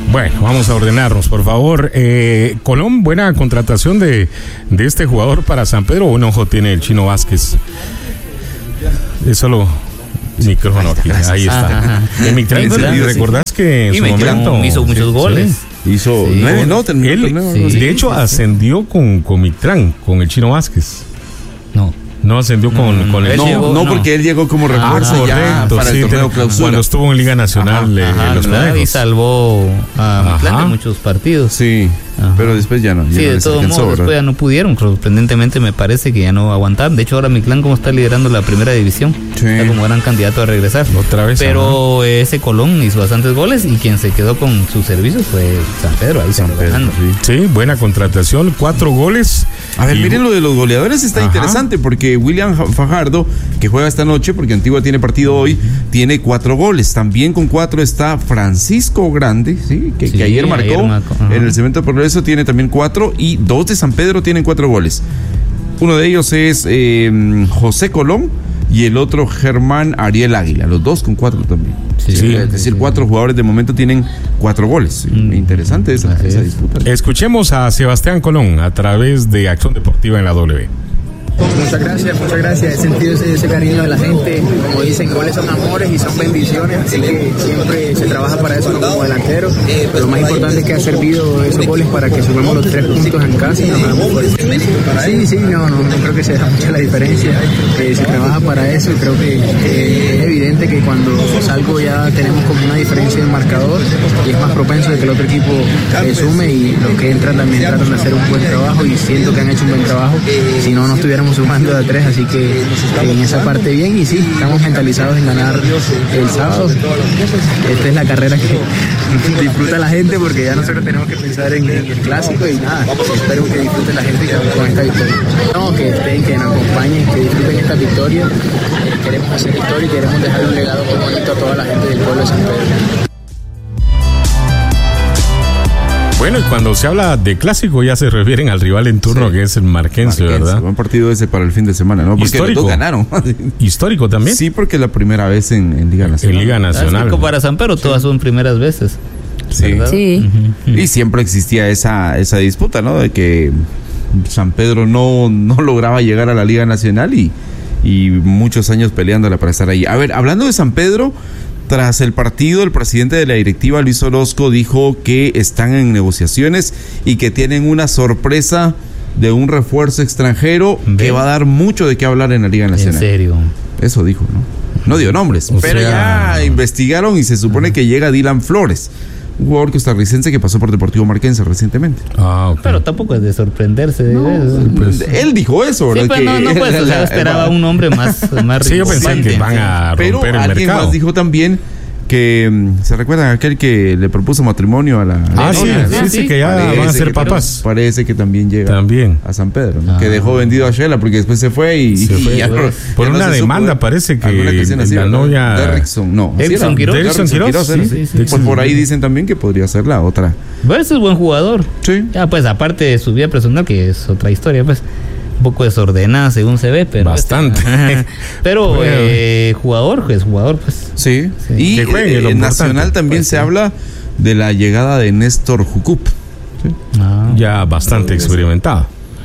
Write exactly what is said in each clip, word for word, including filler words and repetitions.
Bueno, vamos a ordenarnos, por favor. Eh, Colón, buena contratación de, de este jugador para San Pedro. Un ojo tiene el Chino Vázquez. Es solo micrófono aquí. Ahí está. En Mictlán, ¿recordás que en y su momento hizo muchos sí, goles? Sí. Hizo sí, nueve, ¿no? Él, no, sí, sí, de hecho, sí, ascendió con, con Mictlán, con el Chino Vázquez. No. No ascendió con, no, con el no, llegó, no, no, porque él llegó como refuerzo ah, ya correcto, para sí, el torneo te, clausura. Cuando estuvo en Liga Nacional, ajá, eh, ajá, los ¿verdad? Y salvó a Mictlán de muchos partidos. Sí, ajá. Pero después ya no. Ya sí, no de todos modos, ¿verdad? Después ya no pudieron. Sorprendentemente me parece que ya no aguantaron. De hecho, ahora Mictlán como está liderando la primera división, sí, está como gran candidato a regresar. Otra vez. Pero ajá, ese Colón hizo bastantes goles y quien se quedó con sus servicios fue San Pedro. Ahí San Pedro, sí. sí, buena contratación, cuatro goles. A ver, y... miren lo de los goleadores, está ajá, interesante porque William Fajardo, que juega esta noche, porque Antigua tiene partido hoy, tiene cuatro goles. También con cuatro está Francisco Grande, ¿sí? Que, sí, que ayer marcó, ayer marcó en el Cemento Progreso, tiene también cuatro, y dos de San Pedro tienen cuatro goles. Uno de ellos es eh, José Colón y el otro Germán Ariel Águila, los dos con cuatro también. Sí, sí, es decir, sí, cuatro jugadores de momento tienen cuatro goles. Mm. Interesante esa, esa disputa. Escuchemos a Sebastián Colón a través de Acción Deportiva en la W. Muchas gracias, muchas gracias. He sentido ese, ese cariño de la gente. Como dicen, goles son amores y son bendiciones, así que siempre se trabaja para eso, ¿no? Como delantero. Lo más importante es que ha servido esos goles para que sumemos los tres puntos en casa y nos hagamos fuertes. Sí, sí, no, no, no creo que se deja mucha la diferencia. Eh, se trabaja para eso y creo que eh, es evidente que cuando salgo ya tenemos como una diferencia en marcador y es más propenso de que el otro equipo eh, sume, y los que entran también tratan de hacer un buen trabajo y siento que han hecho un buen trabajo. Si no, no estuviéramos sumando a tres, así que en esa parte bien, y sí, estamos mentalizados en ganar el sábado. Esta es la carrera que disfruta la gente, porque ya nosotros tenemos que pensar en, en el clásico, y nada, espero que disfrute la gente con esta victoria. No, que estén, que nos acompañen, que disfruten esta victoria. Queremos hacer historia y queremos dejar un legado muy bonito a toda la gente del pueblo de San Pedro. Bueno, y cuando se habla de clásico ya se refieren al rival en turno, sí, que es el Marquense, Marquense, ¿verdad? Buen partido ese para el fin de semana, ¿no? Porque histórico. Los dos ganaron. Histórico también. Sí, porque es la primera vez en, en Liga Nacional. En Liga Nacional. Es que para San Pedro todas son primeras veces. Sí. sí. Uh-huh. Y siempre existía esa, esa disputa, ¿no? De que San Pedro no, no lograba llegar a la Liga Nacional y, y muchos años peleándola para estar ahí. A ver, hablando de San Pedro, tras el partido, el presidente de la directiva, Luis Orozco, dijo que están en negociaciones y que tienen una sorpresa de un refuerzo extranjero ¿Ve? que va a dar mucho de qué hablar en la Liga Nacional. ¿En serio? Eso dijo, ¿no? No dio nombres, o pero sea... ya investigaron y se supone uh-huh. que llega Dylan Flores, un jugador costarricense que pasó por Deportivo Marquense recientemente. Ah, okay. Pero tampoco es de sorprenderse. No, pues, él dijo eso, ¿verdad? Sí, pero que no, no pues, o sea, esperaba un hombre más, más sí, yo pensé que van a romper pero el alguien mercado. Más dijo también que se recuerdan aquel que le propuso matrimonio a la ah a sí, la, sí, sí, sí, que ya parece van a ser papás. Parece que también llega también a San Pedro, ¿no? ah. Que dejó vendido a Shela porque después se fue y, se fue, y ya no, por ya una no demanda supo, parece que así, la novia Derrickson, no, Derrickson Quiroz, Derrickson Quiroz, sí, sí, sí, pues por ahí dicen también que podría ser la otra. Bueno, ese es buen jugador. Sí. Ya pues aparte de su vida personal, que es otra historia, pues un poco desordenada según se ve, pero bastante. Este, pero bueno. eh, jugador, pues jugador, pues. Sí. sí. Y que juegue, eh, en Nacional también pues, se sí. habla de la llegada de Néstor Jucup. ¿Sí? Ah, ya bastante experimentado.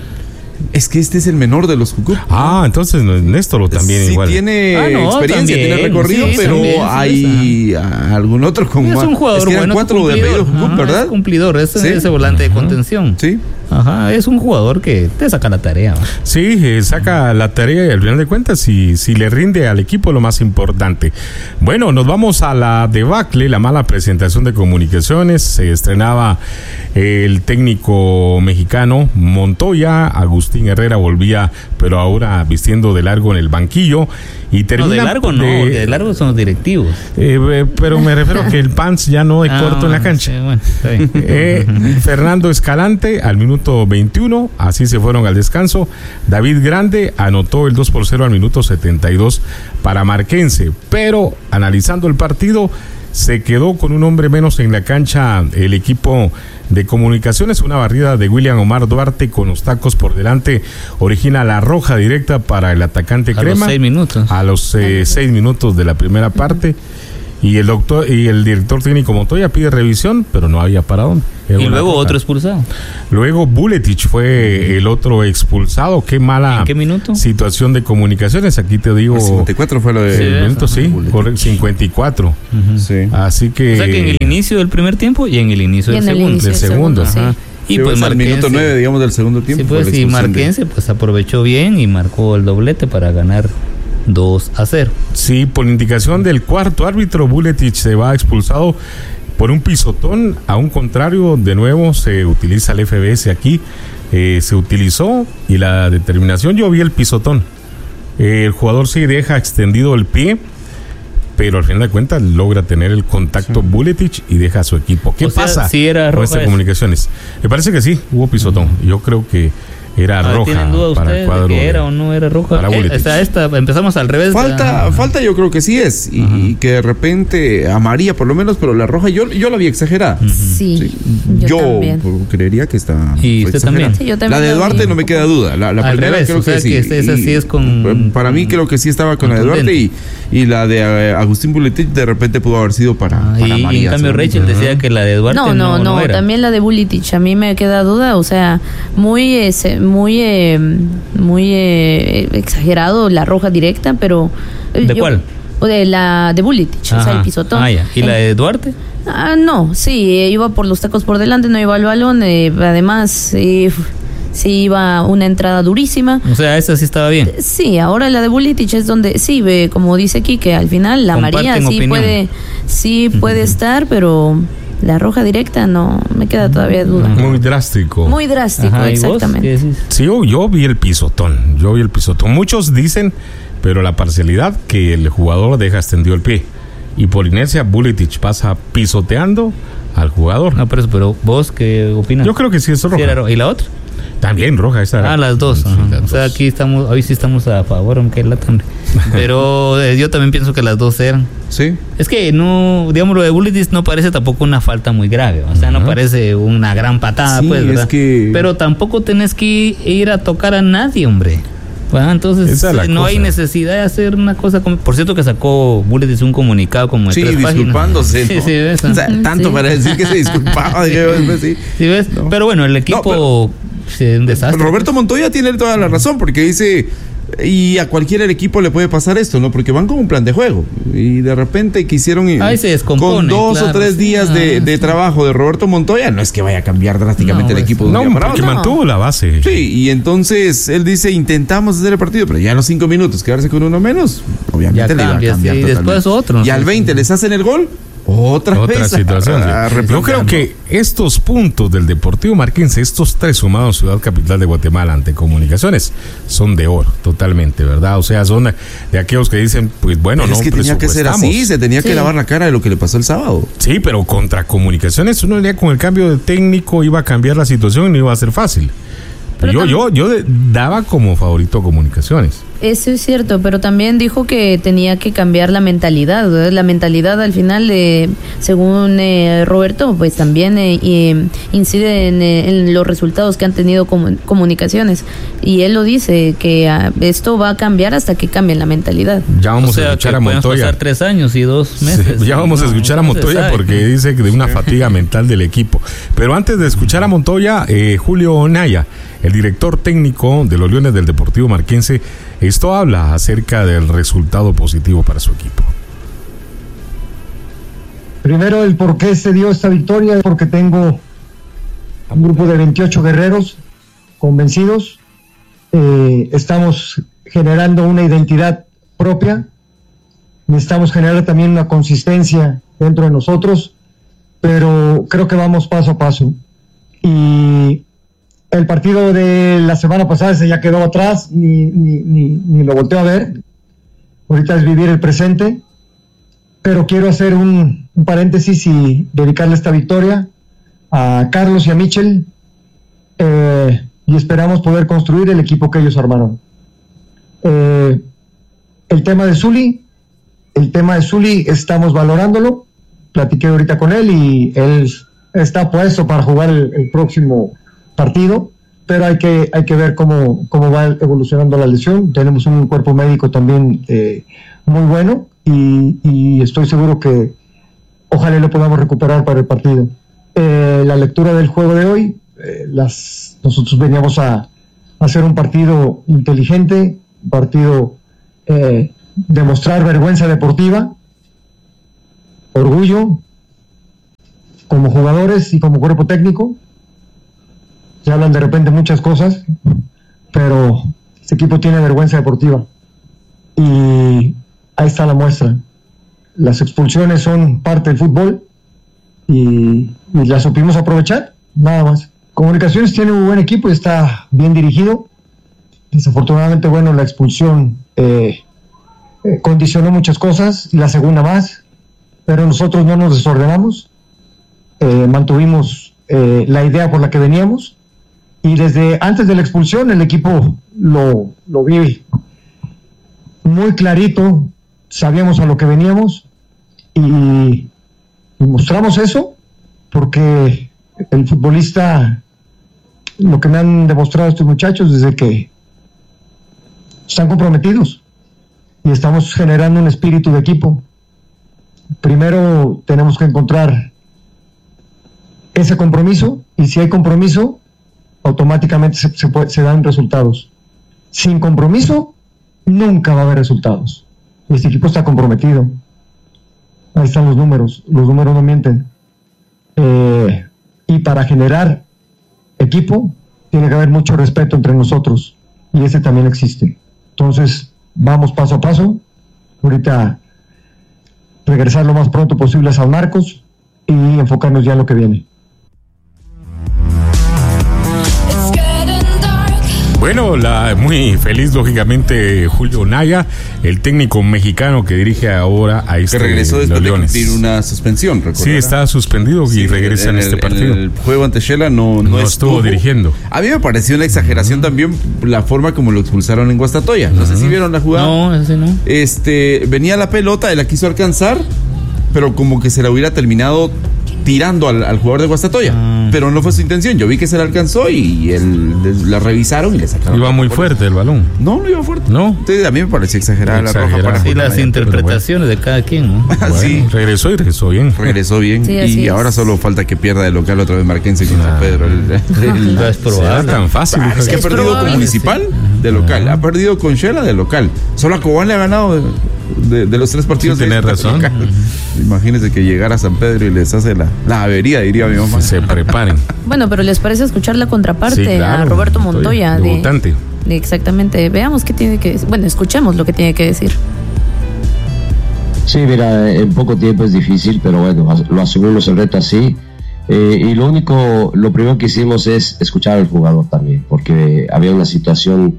Es que este es el menor de los Jucup. Ah, entonces Néstor también sí igual. Tiene ah, no, experiencia, también, tiene recorrido, sí, pero también, hay sí, algún otro con es un jugador es que bueno, cuatro de apellido Jucup, ¿verdad? Es cumplidor, es ¿sí? ese volante uh-huh. de contención. Sí. Ajá, es un jugador que te saca la tarea. ¿no? Sí, eh, saca la tarea y al final de cuentas si, si le rinde al equipo lo más importante. Bueno, nos vamos a la debacle, la mala presentación de Comunicaciones. Se estrenaba el técnico mexicano Montoya, Agustín Herrera volvía, pero ahora vistiendo de largo en el banquillo. Y termina no, de largo no, de, de largo son los directivos. Eh, pero me refiero a que el pants ya no es ah, corto en la cancha. Sí, bueno, está bien. Eh, Fernando Escalante al minuto veintiuno, así se fueron al descanso. David Grande anotó el dos por cero al minuto setenta y dos para Marquense, pero analizando el partido se quedó con un hombre menos en la cancha el equipo de Comunicaciones. Una barrida de William Omar Duarte con los tacos por delante origina la roja directa para el atacante a Crema. A los seis minutos. A los eh, seis minutos de la primera parte. Y el doctor y el director técnico Montoya pide revisión, pero no había para dónde. Era y luego roja. otro expulsado. Luego Buletich fue el otro expulsado. Qué mala ¿En qué minuto? situación de comunicaciones. Aquí te digo. El cincuenta y cuatro fue lo de. El Sí, minuto, sí, correcto, cincuenta y cuatro. Uh-huh. Sí. Así que. O sea que en el inicio del primer tiempo y en el inicio Y del en el segundo. inicio del del segundo, segundo, Ajá. sí. Y Sí, pues al minuto Marquense- nueve, digamos, del segundo tiempo. Sí, fue pues la y expulsión de- Marquense pues aprovechó bien y marcó el doblete para ganar dos a cero. Sí, por indicación del cuarto árbitro, Buletich se va expulsado por un pisotón. A un contrario, de nuevo se utiliza el F B S aquí. Eh, se utilizó y la determinación, yo vi el pisotón. Eh, el jugador sí deja extendido el pie, pero al final de cuentas logra tener el contacto sí. Buletich y deja a su equipo. ¿Qué O sea, pasa sí era con roja estas eso. comunicaciones? Me parece que sí, hubo pisotón. Uh-huh. Yo creo que era Ah, roja ¿tienen duda para el ustedes cuadro de que de- era o no era roja? para Eh, Buletich. esta, esta, empezamos al revés. Falta, Ah, falta yo creo que sí es. Y, y que de repente amarilla por lo menos, pero la roja yo, yo la vi exagerada. Sí, Sí. yo, Yo, también. pues, creería que está. ¿Y fue usted exagerada. también? Sí, yo también La de la vi Duarte un no me poco. queda duda. La, la Al primera revés, creo o sea que sí. que esta- esa Y, sí es con- Para mí creo que sí estaba con la de contundente. Duarte y, y la de eh, Agustín Buletich de repente pudo haber sido para, ah, para y, y amarilla, en cambio ¿sí? Rachel decía que la de Duarte No, no, no, era. también la de Buletich, a mí me queda duda, o sea, muy, ese, muy, eh, muy eh, exagerado la roja directa, pero... eh, ¿De yo- cuál? O de la de Buletich, o sea, Ajá. el pisotón. Ah, ya. ¿Y la Eh, de Duarte? Ah, no, sí, eh, iba por los tacos por delante, no iba al balón, eh, además, eh, sí iba una entrada durísima. O sea, esa sí estaba bien. Sí, ahora la de Buletich es donde, sí, ve, como dice aquí, que al final la Comparten María sí opinión. puede, sí puede estar, pero la roja directa no, me queda todavía duda. Muy drástico. Muy drástico, Ajá, ¿y vos? exactamente. ¿Qué decís? Sí, yo, yo vi el pisotón, yo vi el pisotón. Muchos dicen, pero la parcialidad, que el jugador deja extendido el pie. Y por inercia, Buletich pasa pisoteando al jugador. No, pero, eso, pero vos, ¿qué opinas? Yo creo que sí es roja. Sí era roja. ¿Y la otra? También roja esa. Ah, las dos. Sí, Ajá. las O sea, dos. aquí estamos, hoy sí estamos a favor, aunque lata, hombre. Pero eh, yo también pienso que las dos eran. Sí. Es que no, digamos, lo de Buletich no parece tampoco una falta muy grave. O sea, no Ajá. parece una gran patada, Sí, pues, es ¿verdad? que- Pero tampoco tenés que ir a tocar a nadie, hombre. Bueno, entonces Esa es la eh, no cosa. hay necesidad de hacer una cosa como... Por cierto que sacó Buletich un comunicado como de Sí, tres páginas. disculpándose. Sí, ¿no? sí, ves. O sea, tanto Sí. para decir que se disculpaba. dije, pues, sí. Sí, ves. No. Pero bueno, el equipo sí, un desastre. Roberto Montoya tiene toda la razón porque dice, y a cualquiera del equipo le puede pasar esto, ¿no? Porque van con un plan de juego y de repente quisieron eh, Ahí se descompone, con dos claro, o tres sí. días de, Ah, de sí. trabajo de Roberto Montoya, no es que vaya a cambiar drásticamente No, el pues, equipo de un No, día para porque otro. no. mantuvo la base. Sí, y entonces él dice, intentamos hacer el partido, pero ya a los cinco minutos quedarse con uno menos, obviamente Ya le iba a cambia, cambiar sí, totalmente. después otro, Y ¿no? al veinte les hacen el gol, otra, Otra vez. situación. a- a sí. Yo creo replantearlo. que estos puntos del Deportivo Marquense, estos tres sumados Ciudad Capital de Guatemala ante Comunicaciones, son de oro, totalmente, ¿verdad? O sea, son de aquellos que dicen, pues bueno, Pero no es que tenía que ser así, presupuestamos. se tenía que Sí. lavar la cara de lo que le pasó el sábado. Sí, pero contra Comunicaciones uno diría con el cambio de técnico iba a cambiar la situación y no iba a ser fácil. Pero yo, tam- yo, yo de- daba como favorito a Comunicaciones. Eso es cierto, pero también dijo que tenía que cambiar la mentalidad. ¿verdad? La mentalidad al final, eh, según eh, Roberto, pues también eh, eh, incide en, eh, en los resultados que han tenido comu- comunicaciones. Y él lo dice, que ah, esto va a cambiar hasta que cambie la mentalidad. Ya vamos O sea, a escuchar que a podemos Montoya. pasar tres años y dos Sí, meses. ya vamos a No, escuchar a no se Montoya sabe. porque dice que de una fatiga mental del equipo. Pero antes de escuchar a Montoya, eh, Julio Onaya, el director técnico de los Leones del Deportivo Marquense, esto habla acerca del resultado positivo para su equipo. Primero, el por qué se dio esta victoria, porque tengo un grupo de veintiocho guerreros convencidos. Eh, estamos generando una identidad propia. Necesitamos generar también una consistencia dentro de nosotros, pero creo que vamos paso a paso. Y el partido de la semana pasada ese ya quedó atrás, ni, ni, ni, ni lo volteo a ver. Ahorita es vivir el presente. Pero quiero hacer un, un paréntesis y dedicarle esta victoria a Carlos y a Michel, eh, y esperamos poder construir el equipo que ellos armaron. Eh, el tema de Zuli, el tema de Zuli estamos valorándolo, platiqué ahorita con él y él está puesto para jugar el, el próximo partido, pero hay que, hay que ver cómo, cómo va evolucionando la lesión. Tenemos un cuerpo médico también eh, muy bueno. y, y estoy seguro que ojalá lo podamos recuperar para el partido. Eh, la lectura del juego de hoy, eh, las, nosotros veníamos a, a hacer un partido inteligente, un partido eh, de mostrar vergüenza deportiva, orgullo, como jugadores y como cuerpo técnico. Se hablan de repente muchas cosas, pero este equipo tiene vergüenza deportiva. Y ahí está la muestra. Las expulsiones son parte del fútbol y, y las supimos aprovechar, nada más. Comunicaciones tiene un buen equipo y está bien dirigido. Desafortunadamente, bueno, la expulsión eh, eh, condicionó muchas cosas, y la segunda más, pero nosotros no nos desordenamos, eh, mantuvimos eh, la idea por la que veníamos, y desde antes de la expulsión el equipo lo, lo vi muy clarito, sabíamos a lo que veníamos, y, y mostramos eso, porque el futbolista, lo que me han demostrado estos muchachos desde que están comprometidos y estamos generando un espíritu de equipo. Primero tenemos que encontrar ese compromiso, y si hay compromiso, automáticamente se, se, puede, se dan resultados. Sin compromiso, nunca va a haber resultados. Este equipo está comprometido. Ahí están los números, los números no mienten. Eh, y para generar equipo, tiene que haber mucho respeto entre nosotros, y ese también existe. Entonces, vamos paso a paso. Ahorita regresar lo más pronto posible a San Marcos y enfocarnos ya en lo que viene. Bueno, la muy feliz, lógicamente, Julio Naya, el técnico mexicano que dirige ahora a este que regresó después los de Leones. cumplir una suspensión, ¿recuerda? Sí, está suspendido y sí, regresa en, en este el, partido. En el juego ante Shela no, no, no estuvo. estuvo dirigiendo. A mí me pareció una exageración uh-huh. también la forma como lo expulsaron en Guastatoya. No uh-huh. sé si vieron la jugada. No, ese no. Este, venía la pelota, él la quiso alcanzar, pero como que se la hubiera terminado tirando al, al jugador de Guastatoya, ah. pero no fue su intención. Yo vi que se la alcanzó y él la revisaron y le sacaron. Iba muy fuerte el balón. No, no iba fuerte. No. Entonces, a mí me pareció exagerada la roja para sí, las interpretaciones bueno. de cada quien, ¿no? Bueno, sí. Regresó y regresó bien. Regresó bien. Sí, y ahora es. Solo falta que pierda de local otra vez Marquense con San Pedro. El, el, el, es probable. tan fácil. Ah, es que ha perdido probable, con Municipal sí. de local, ha perdido con Shela de local. Solo a Cobán le ha ganado de, de, de los tres partidos. Sí, de tenés razón. Uh-huh. Imagínense que llegara a San Pedro y les hace la, la avería, diría mi mamá. Se preparen. Bueno, pero les parece escuchar la contraparte sí, claro, a Roberto Montoya. Debutante. De, de exactamente. Veamos qué tiene que decir. Bueno, escuchemos lo que tiene que decir. Sí, mira, en poco tiempo es difícil, pero bueno, lo asumimos el reto así. Eh, y lo único, lo primero que hicimos es escuchar al jugador también, porque había una situación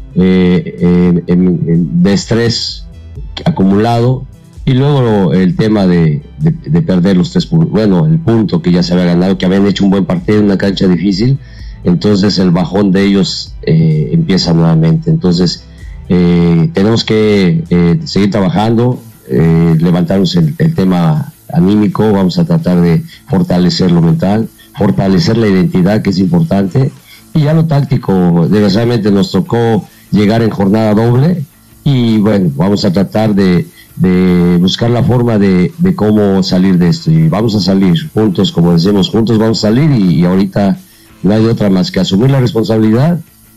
eh, en, en, de estrés acumulado. Y luego el tema de, de, de perder los tres puntos, bueno, el punto que ya se había ganado, que habían hecho un buen partido en una cancha difícil, entonces el bajón de ellos eh, empieza nuevamente. Entonces eh, tenemos que eh, seguir trabajando, eh, levantarnos el, el tema anímico, vamos a tratar de fortalecer lo mental, fortalecer la identidad, que es importante, y ya lo táctico. Desgraciadamente nos tocó llegar en jornada doble, y bueno, vamos a tratar de de buscar la forma de, de cómo salir de esto, y vamos a salir juntos, como decimos, juntos vamos a salir, y, y ahorita no hay otra más que asumir la responsabilidad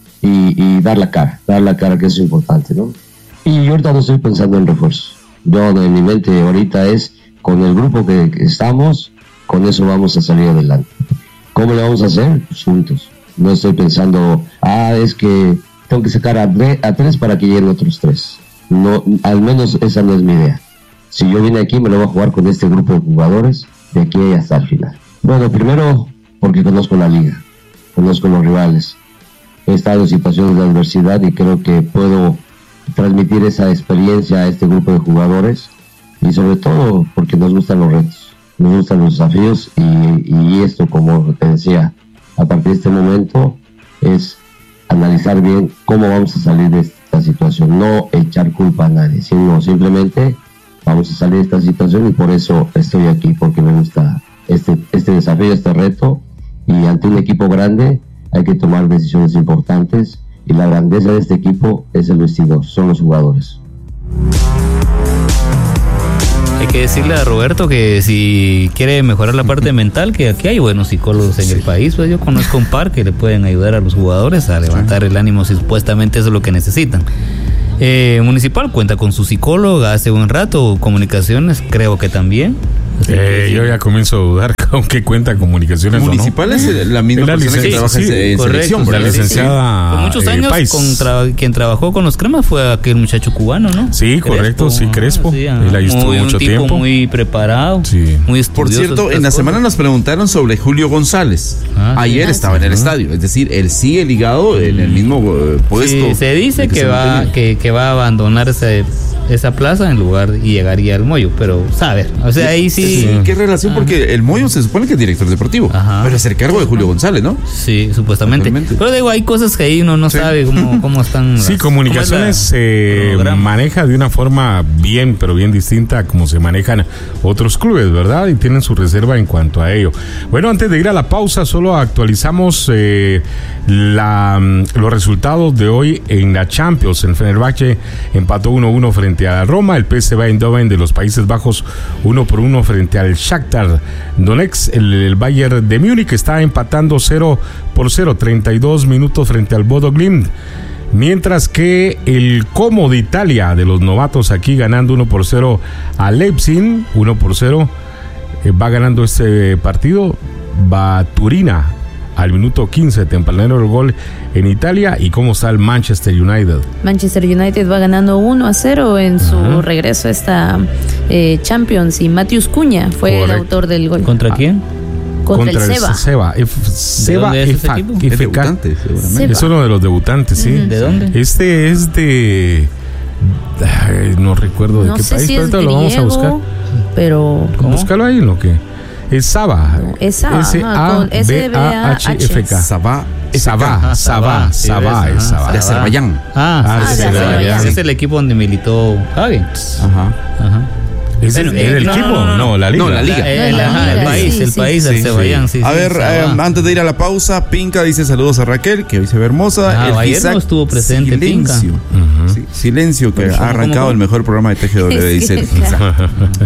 y, y dar la cara, dar la cara, que es importante, ¿no? Y ahorita no estoy pensando en refuerzos. Yo, en mi mente ahorita es, con el grupo que, que estamos, con eso vamos a salir adelante. ¿Cómo le vamos a hacer? Pues juntos. No estoy pensando, ah, es que tengo que sacar a, tre- a tres para que lleguen otros tres. No, al menos esa no es mi idea. Si yo vine aquí, me lo voy a jugar con este grupo de jugadores de aquí hasta el final. Bueno, primero porque conozco la liga, conozco los rivales, he estado en situaciones de adversidad y creo que puedo transmitir esa experiencia a este grupo de jugadores, y sobre todo porque nos gustan los retos, nos gustan los desafíos, y, y esto, como te decía, a partir de este momento es analizar bien cómo vamos a salir de esta situación, no echar culpa a nadie, sino simplemente vamos a salir de esta situación, y por eso estoy aquí, porque me gusta este, este desafío, este reto, y ante un equipo grande hay que tomar decisiones importantes, y la grandeza de este equipo es el vestidor, son los jugadores. Hay que decirle a Roberto que si quiere mejorar la parte mental, que aquí hay buenos psicólogos en el país. Pues yo conozco un par que le pueden ayudar a los jugadores a levantar el ánimo si supuestamente eso es lo que necesitan. Eh, Municipal cuenta con su psicóloga hace un rato, Comunicaciones creo que también. Eh, yo ya comienzo a dudar con qué cuenta Comunicaciones. Municipal o no. es la misma es la persona que sí, trabaja sí, en correcto, selección, la licenciada. Por muchos eh, años Pais. con tra- quien trabajó con los Cremas fue aquel muchacho cubano, ¿no? Sí, correcto, sí, Crespo. Sí, Él ahí estuvo muy, mucho un tipo tiempo. muy preparado, Sí. muy Por estudioso. cierto, en la semana nos preguntaron sobre Julio González. Ah, Ayer sí. estaba en el estadio, es decir, él sigue ligado en el mismo eh, puesto. Sí, se dice en que, se va mantenía. que, que va a abandonar ese, esa plaza en lugar y llegaría al Moyo, pero saber, o sea, ahí sí. Sí, ¿qué relación? Ajá. Porque el Moyo se supone que es director deportivo, Ajá. pero es el cargo de Julio González, ¿no? Sí, supuestamente. Totalmente. Pero digo, hay cosas que ahí uno no Sí. sabe cómo, cómo están. Sí, las- Comunicaciones cómo es la- se programa. maneja de una forma bien, pero bien distinta a como se manejan otros clubes, ¿verdad? Y tienen su reserva en cuanto a ello. Bueno, antes de ir a la pausa, solo actualizamos eh, la, los resultados de hoy en la Champions. El Fenerbahce empató uno a uno frente a la Roma. El P S V Eindhoven de los Países Bajos uno por uno frente al Shakhtar Donetsk. El, el Bayern de Múnich está empatando cero por cero, treinta y dos minutos frente al Bodo Glimt. Mientras que el Como de Italia de los novatos aquí ganando uno por cero a Leipzig, uno por cero, eh, va ganando este partido. Va Turina al minuto quince, tempranero el gol en Italia. ¿Y cómo está el Manchester United? Manchester United va ganando uno a cero en su Ajá. regreso a esta eh, Champions, y Matheus Cunha fue Correcto. el autor del gol. ¿Contra quién? Contra, el Seba. Seba, F- Seba dónde es ese F- equipo? Es F K. debutante, seguramente. Seba. Es uno de los debutantes, sí. Ujú. ¿De dónde? Este es de... ay, no recuerdo de No qué sé país, si pero es ahorita lo vamos a buscar. griego, pero ¿Cómo? Búscalo ahí en lo que... Es Saba. No, es Saba, S ajá, A con S B B A A H H. F K. Sabah, Sabá, Ah, Sabá, sí, Sabá, ves, es ajá, Sabá. de Azerbaiyán. Ah, Ah, sí, de sí, Azerbaiyán. ese es el equipo donde militó Javi. Ajá. Ajá. ¿Es Bueno, el, eh, el no, equipo? no, no, No, la liga. No, la liga. Eh, No, el, la ajá, el liga, país, sí, el sí. país, Sí, Azerbaiyán, sí, A sí, ver, Sabah. eh, antes de ir a la pausa, Pinca dice saludos a Raquel, que hoy se ve hermosa. Ah, el ayer Fisac, no estuvo presente, silencio. Ujú. Sí, silencio, que ¿Cómo, ha arrancado cómo, cómo? el mejor programa de T G W, dice el Fisac.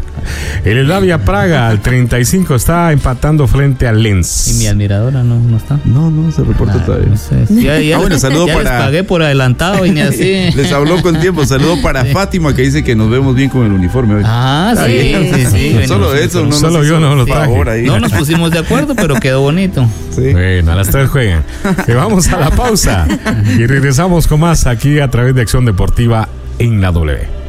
El Slavia Praga al treinta y cinco está empatando frente al Lens. Y mi admiradora no, no está. No, no se reporta Ah, todavía. no sé. Ya, ya Ah, bueno, les- saludo ya para- les pagué por adelantado y ni así. Les habló con tiempo. Saludo para Fátima, que dice que nos vemos bien con el uniforme hoy. Ah, Está sí, bien. sí, sí. bueno, Solo sí, eso, pero- no solo nos yo hizo no lo favor traje. ahí. No nos pusimos de acuerdo, pero quedó bonito. Sí. Bueno, a las tres juegan. Que vamos a la pausa y regresamos con más aquí a través de Acción Deportiva en la W.